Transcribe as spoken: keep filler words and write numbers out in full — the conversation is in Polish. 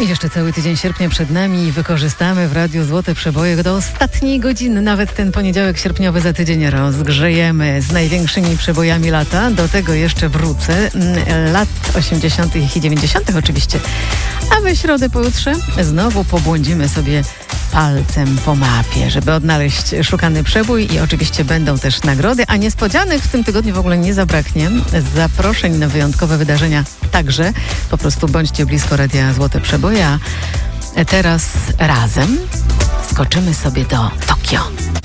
I jeszcze cały tydzień sierpnia przed nami i wykorzystamy w Radiu Złote Przeboje do ostatniej godziny. Nawet ten poniedziałek sierpniowy za tydzień rozgrzejemy z największymi przebojami lata. Do tego jeszcze wrócę. Lat osiemdziesiątych i dziewięćdziesiątych oczywiście. A we środę pojutrze znowu pobłądzimy sobie palcem po mapie, żeby odnaleźć szukany przebój i oczywiście będą też nagrody, a niespodzianych w tym tygodniu w ogóle nie zabraknie. Zaproszeń na wyjątkowe wydarzenia także. Po prostu bądźcie blisko Radia Złote Przeboje. A teraz razem skoczymy sobie do Tokio.